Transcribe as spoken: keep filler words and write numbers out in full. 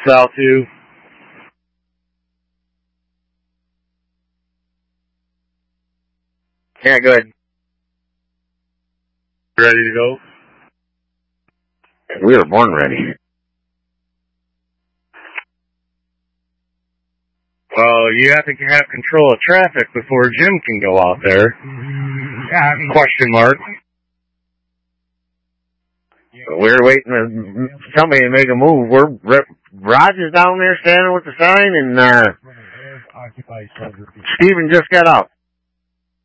South two. Yeah, good. Ready to go? We were born ready. Well, you have to have control of traffic before Jim can go out there. Yeah. Question mark. We were waiting for somebody to make a move. We're Raj is down there standing with the sign, and uh, Stephen just got out.